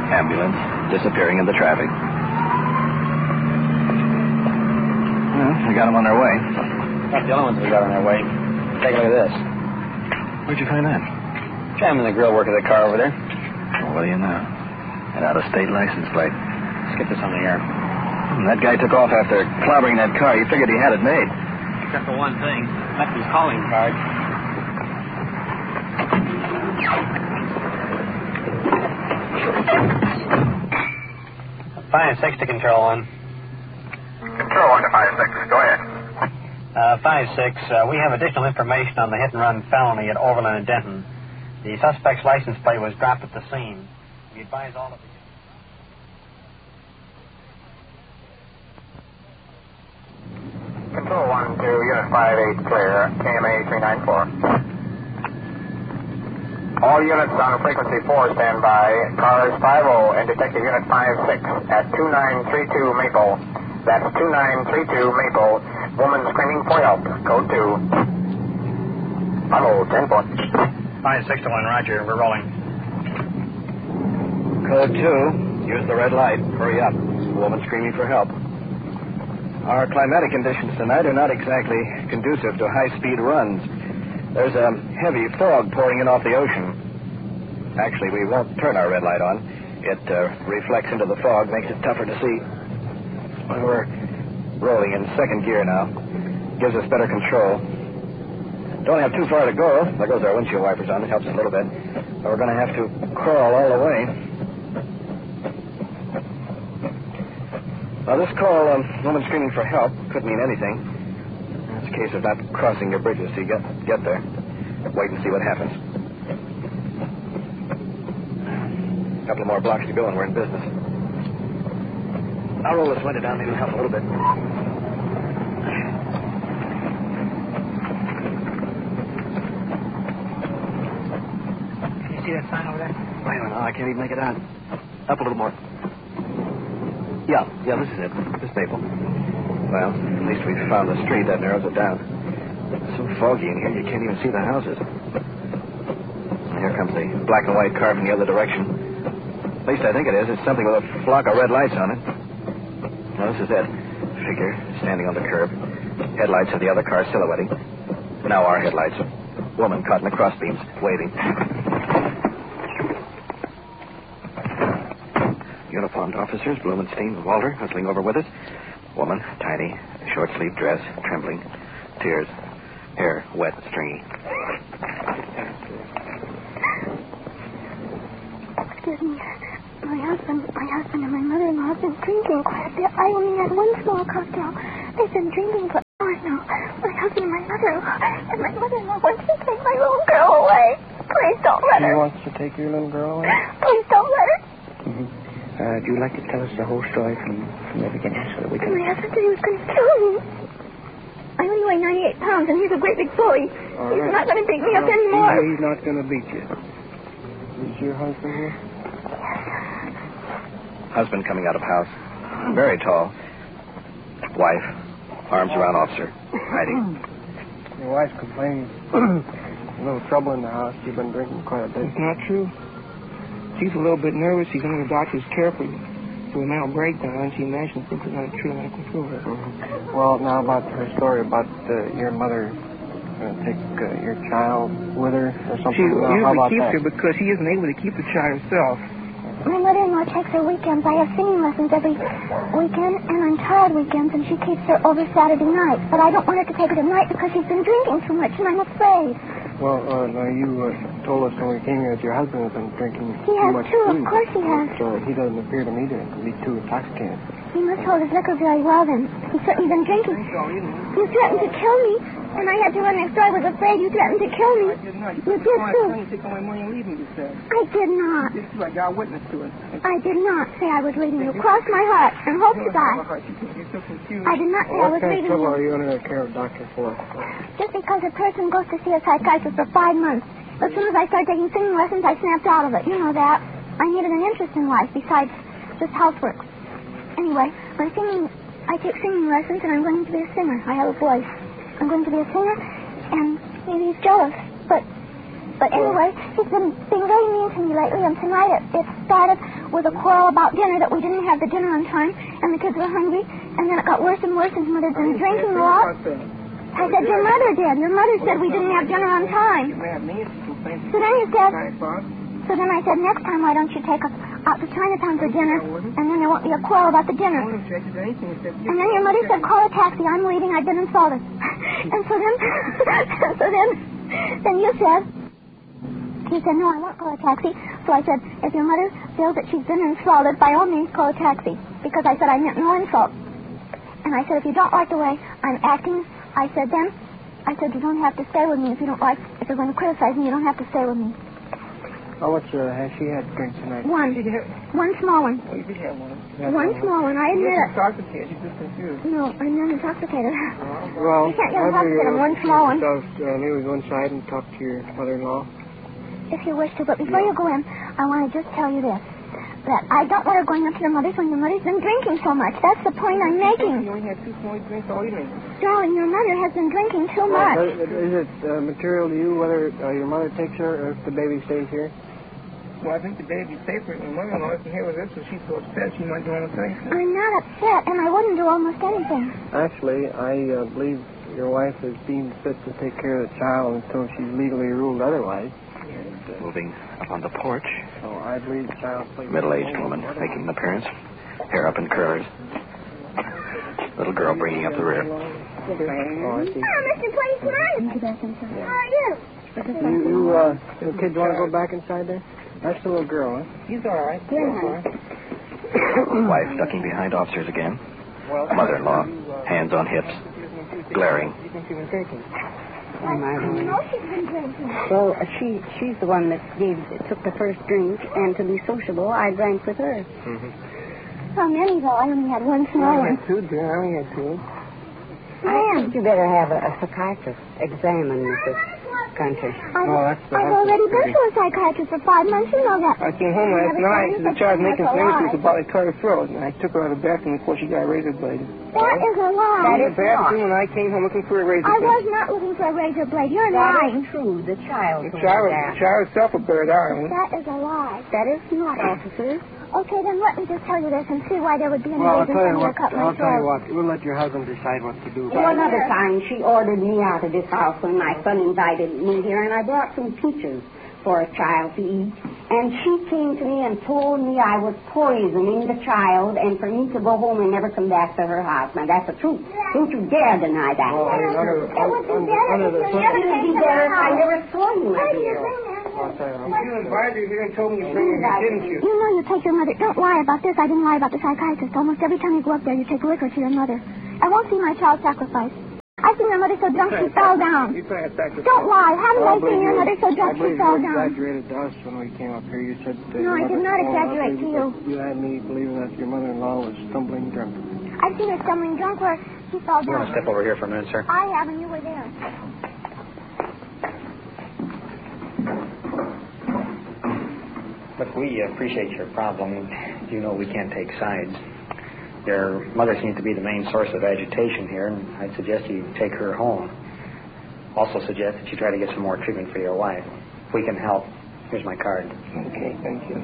Ambulance disappearing in the traffic. Well, we got them on their way. Not the only ones we got on our way. Take a look at this. Where'd you find that? Jamming the grill work of the car over there. Well, what do you know? An out-of-state license plate. Let's get this on the air. That guy took off after clobbering that car. He figured he had it made. Except for one thing. Left his calling card. 5-6 to Control 1. Control 1 to 5-6. Go ahead. 5-6, we have additional information on the hit-and-run felony at Overland and Denton. The suspect's license plate was dropped at the scene. We advise all of you. Control 1 to Unit 5-8 clear, KMA 394. All units on frequency 4 stand by. Cars 50 and Detective Unit 5-6 at 2932 Maple. That's 2932 Maple. Woman screaming for help. Code 2. Hello, 10-4. 5-6 to 1, Roger. We're rolling. Code 2. Use the red light. Hurry up. Woman screaming for help. Our climatic conditions tonight are not exactly conducive to high-speed runs. There's a heavy fog pouring in off the ocean. Actually, we won't turn our red light on. It reflects into the fog, makes it tougher to see. Well, we're rolling in second gear now. Gives us better control. Don't have too far to go. There goes our windshield wipers on. It helps a little bit. But we're going to have to crawl all the way. Now, this call, woman screaming for help, could mean anything. It's a case of not crossing your bridges till you get there. Wait and see what happens. A couple more blocks to go and we're in business. I'll roll this window down, maybe it'll help a little bit. Can you see that sign over there? Wait a minute, I can't even make it out. Up a little more. Yeah, this is it. This Maple. Well, at least we've found the street. That narrows it down. It's so foggy in here, you can't even see the houses. Here comes the black and white car from the other direction. At least I think it is. It's something with a flock of red lights on it. Well, this is it. Figure standing on the curb. Headlights of the other car silhouetting. Now our headlights. Woman caught in the crossbeams, waving. Uniformed officers, Blumenstein and Walter, hustling over with us. Woman, tiny, short-sleeved dress, trembling, tears, hair wet, stringy. Excuse me. My husband and my mother-in-law have been drinking quite a bit. I only had one small cocktail. They've been drinking for hours now. My husband and my mother-in-law wants to take my little girl away. Please don't let her. She wants to take your little girl away? Please don't let her. Mm-hmm. Do you like to tell us the whole story from the beginning so that we can... My husband said he was going to kill me. I only weigh 98 pounds, and he's a great big bully. He's not going to beat me up anymore. He's not going to beat you. Is your husband here? Husband coming out of house. Very tall. Wife. Arms around officer. Hiding. Your wife's complaining. A little trouble in the house. You've been drinking quite a bit. It's not true. She's a little bit nervous. She's under the doctor's care for a mental breakdown, and she imagines things are not true, and I control her. Mm-hmm. Well, now about her story about your mother going to take your child with her or something. She usually keeps her because she isn't able to keep the child herself. My mother-in-law takes her weekends. I have singing lessons every weekend, and on child weekends, and she keeps her over Saturday night. But I don't want her to take her tonight because she's been drinking too much, and I'm afraid. Well, you told us when we came here that your husband has been drinking too much. He has, too. Of course he has. But he doesn't appear to me to be too intoxicated. He must hold his liquor very well, then. He's certainly been drinking. You threatened to kill me, and I had to run next door. I was afraid you threatened to kill me. I did not. You did, too. I take all my money and leaving, you said. I did not. Yes, I got a witness to it. I did not say I was leaving you. Cross my heart and hope to die. You're so confused. I did not say I was leaving you. What kind of trouble are you under the care of Dr. Ford? Just because a person goes to see a psychiatrist for 5 months. As soon as I started taking singing lessons, I snapped out of it. You know that. I needed an interest in life besides just housework. Anyway, I take singing lessons, and I'm going to be a singer. I have a voice. I'm going to be a singer, and maybe he's jealous. But But anyway, he's been being very mean to me lately, and tonight it started with a quarrel about dinner, that we didn't have the dinner on time, and the kids were hungry, and then it got worse and worse, and his mother's been drinking a lot. I said, your mother did. Your mother said we didn't have dinner on time. So then he said, I said, next time, why don't you take us out to Chinatown for dinner, and then there won't be a quarrel about the dinner. And then your mother said, call a taxi. I'm leaving. I've been insulted. And so then you said, he said, no, I won't call a taxi. So I said, if your mother feels that she's been insulted, by all means, call a taxi. Because I said I meant no insult. And I said, if you don't like the way I'm acting, I said, you don't have to stay with me. If you're going to criticize me, you don't have to stay with me. How much has she had to drink tonight? One small one. Oh, you did have one. One small one, I admit it. Intoxicated. She's just confused. No, I'm not intoxicated. Well, you can't get intoxicated. One small one. Maybe go inside and talk to your mother-in-law. If you wish to, but before you go in, I want to just tell you this. That I don't want her going up to your mother's when your mother's been drinking so much. That's the point I'm making. You only had 2 small drinks all evening. Darling, your mother has been drinking too much. Is it material to you whether your mother takes her or if the baby stays here? Well, I think the baby's safer. My mother-in-law isn't here with us, so she's so upset she might do almost anything. I'm not upset, and I wouldn't do almost anything. Actually, I believe your wife is deemed fit to take care of the child until she's legally ruled otherwise. Moving up on the porch. So I believe the child's Middle-aged woman making an appearance. Hair up in curls. Little girl bringing up the rear. Oh, I see. Mr. Policeman. How are you? You kids want to go back inside there? That's the little girl, huh? He's all right. Wife ducking behind officers again. Mother-in-law, hands on hips, glaring. You think she's been drinking? I know she's been drinking. Well, she's the one that took the first drink, and to be sociable, I drank with her. Mm-hmm. How many, though? I only had one small one. I only had 2. I think you better have a psychiatrist examine Mrs. Gunter. I've already been to a psychiatrist for 5 months. You know that. I came home last night. The child making sentences about a cut her throat, and I took her out of the bathroom before she got a razor blade. That is a lie. That In is the bathroom, and I came home looking for a razor I blade. was not looking for a razor blade. You're That lying. is true. The child. The child itself will bear it out. That is a lie. That is not, officer. Okay, then let me just tell you this and see why there would be any Well, reason for me to cut my I'll tell you throat. what. We'll let your husband decide what to do. One other time, she ordered me out of this house when my son invited me here, and I brought some peaches for a child to eat. And she came to me and told me I was poisoning the child and for me to go home and never come back to her house. Now, that's the truth. Don't you dare deny that. Well, It would be better if you It never would came be to better my if I house. never saw you, my Why do you dear. bring that? You invited her here and told me to bring her here, didn't you? You know you take your mother. Don't lie about this. I didn't lie about the psychiatrist. Almost every time you go up there, you take liquor to your mother. I won't see my child sacrificed. I've seen your mother so drunk she fell down. You tried to sacrifice. Don't lie. Haven't I seen your mother so I drunk she believe fell you down? exaggerated to us when we came up here. You said... No, I did not exaggerate to you. You had me believing that your mother-in-law was stumbling drunk. I've seen her stumbling drunk where she fell You want to down. step over here for a minute, sir? I have, and you were there. Look, we appreciate your problem. You know we can't take sides. Your mother seems to be the main source of agitation here, and I'd suggest you take her home. Also suggest that you try to get some more treatment for your wife. If we can help, here's my card. Okay, thank you.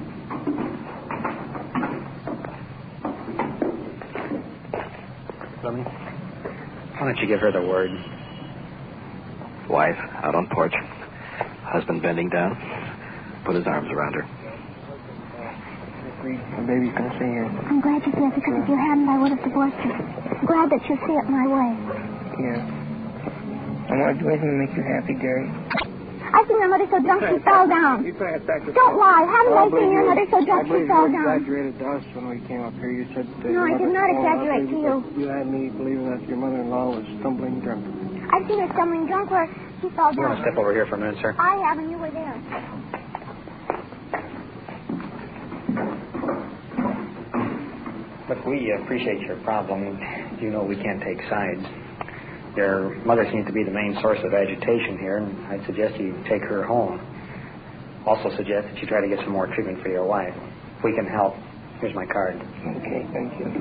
Fleming? Why don't you give her the word? Wife out on porch. Husband bending down. Put his arms around her. The baby's going to stay here. I'm glad you did, because if you hadn't, I would have divorced you. Glad that you see it my way. Yeah. I want to do anything to make you happy, Gary. I've seen your mother so drunk she fell down. You tried to sacrifice. Don't lie. Haven't I seen your mother so drunk she fell you down? exaggerated to us when we came up here. You said... No, I did not exaggerate to you. You had me believing that your mother-in-law was stumbling drunk. I've seen her stumbling drunk where she fell You want down. to step over here for a minute, sir? I have, and you were there. Look, we appreciate your problem. You know we can't take sides. Your mother seems to be the main source of agitation here, and I'd suggest you take her home. Also suggest that you try to get some more treatment for your wife. If we can help, here's my card. Okay, thank you.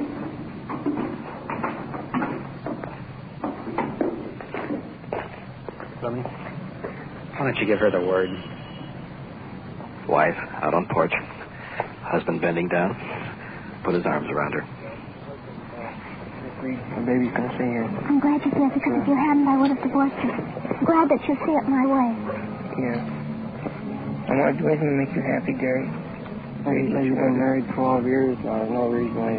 Fleming? Why don't you give her the word? Wife out on porch. Husband bending down. Put his arms around her. The baby's going to stay here. I'm glad you're here, because if you hadn't, I would have divorced you. I'm glad that you see it my way. Yeah. I want to do anything to make you happy, Gary. You've been married 12 years now. There's no reason why